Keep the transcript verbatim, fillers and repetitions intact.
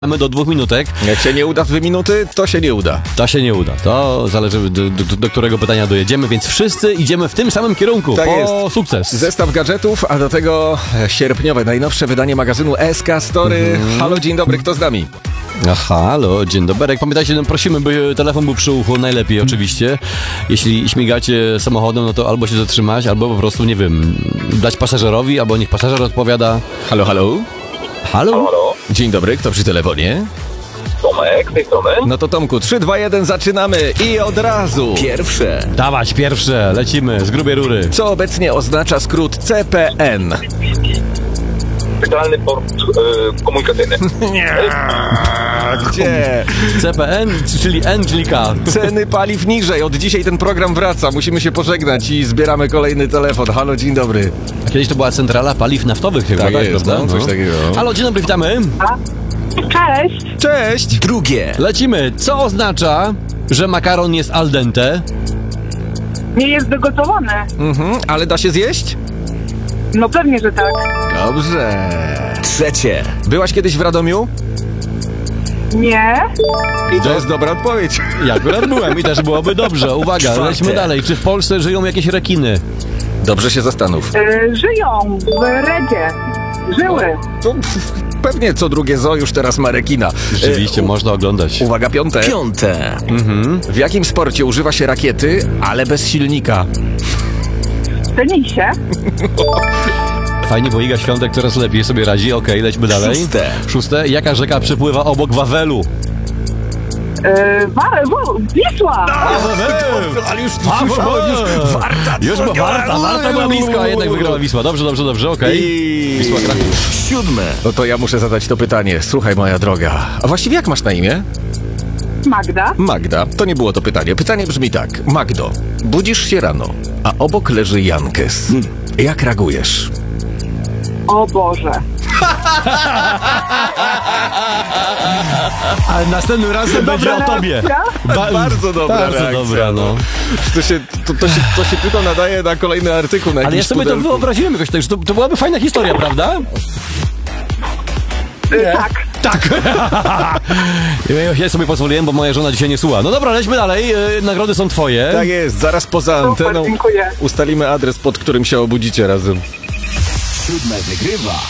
Mamy do dwóch minutek. Jak się nie uda w dwie minuty, to się nie uda. To się nie uda. To zależy do, do, do którego pytania dojedziemy, więc wszyscy idziemy w tym samym kierunku. Tak po jest. sukces. Zestaw gadżetów, a do tego sierpniowe, najnowsze wydanie magazynu S K Story. Mhm. Halo, dzień dobry, kto z nami? Aha, halo, dzień dobry. Pamiętajcie, no prosimy, by telefon był przy uchu, najlepiej oczywiście. Jeśli śmigacie samochodem, no to albo się zatrzymać, albo po prostu, nie wiem, dać pasażerowi, albo niech pasażer odpowiada. Halo, halo? Halo? Halo, Dzień dobry, kto przy telefonie? Tomek z tej strony. No to Tomku, trzy, dwa, jeden, zaczynamy i od razu. Pierwsze. Dawać pierwsze, lecimy z grubej rury. Co obecnie oznacza skrót C P N? Centralny port e, komunikacyjny. Nie. Gdzie? C P N, czyli N, czyli K. Ceny paliw niżej. Od dzisiaj ten program wraca. Musimy się pożegnać i zbieramy kolejny telefon. Halo, dzień dobry. Kiedyś to była centrala paliw naftowych chyba, Tak tak, jest, prawda? no, coś takiego. Halo, dzień dobry, witamy. Cześć! Cześć. Drugie. Lecimy. Co oznacza, że makaron jest al dente? Nie jest dogotowany. Mhm, ale da się zjeść? No pewnie, że tak. Dobrze. Trzecie. Byłaś kiedyś w Radomiu? Nie? I to jest dobra odpowiedź. Ja akurat byłem i też byłoby dobrze. Uwaga, Czwarte. lećmy dalej. Czy w Polsce żyją jakieś rekiny? Dobrze się zastanów. Y, żyją w Redzie. Żyły. To, pff, pewnie co drugie zoo już teraz ma rekina. Rzeczywiście, E, można oglądać. Uwaga, piąte. Piąte. Mhm. W jakim sporcie używa się rakiety, ale bez silnika? W tenisie. Fajnie, bo Iga Świątek coraz lepiej sobie radzi. Okej, lećmy dalej. Szóste. Szóste. Jaka rzeka przepływa obok Wawelu? Y, Wa- w- Wisła. Ale już Warta, już była Warta, Warta była blisko, a jednak wygrała Wisła. Dobrze, dobrze, dobrze, okej. I... Wisła Kraków. Siódme. No to ja muszę zadać to pytanie. Słuchaj, moja droga. A właściwie jak masz na imię? Magda. Magda. To nie było to pytanie. Pytanie brzmi tak. Magdo, budzisz się rano, a obok leży Jankes. Jak reagujesz? O Boże. Ale następnym razem będzie o tobie. reakcja. Ba- Bardzo dobra Bardzo reakcja, dobra, no. To się, to, to, się, to się tylko nadaje na kolejny artykuł na Ale ja jakimś sobie to pudelku. wyobraziłem jakoś tak, że to, to byłaby fajna historia, prawda? Y, tak. Tak. Ja sobie pozwoliłem, bo moja żona dzisiaj nie słucha. No dobra, lećmy dalej. Yy, nagrody są twoje. Tak jest, zaraz poza anteną dziękuję. ustalimy adres, pod którym się obudzicie razem. Siódme wygrywa